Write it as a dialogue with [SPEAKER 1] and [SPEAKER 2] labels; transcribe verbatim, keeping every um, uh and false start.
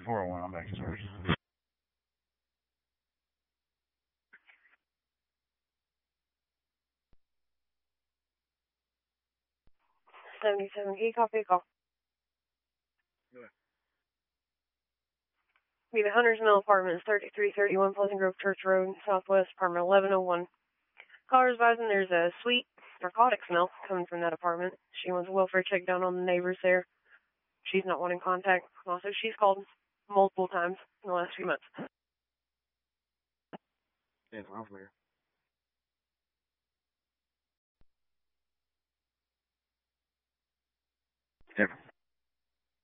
[SPEAKER 1] four oh one, I'm back to service.
[SPEAKER 2] seventy-seven, can you copy a call?
[SPEAKER 1] Go ahead.
[SPEAKER 2] Be the Hunters Mill Apartments, thirty-three thirty-one Pleasant Grove Church Road, Southwest, apartment eleven oh one. Caller's advising there's a sweet narcotic smell coming from that apartment. She wants a welfare check done on the neighbors there. She's not wanting contact. Also, she's called multiple times in the last few months.
[SPEAKER 1] Yeah, I'm familiar. Never.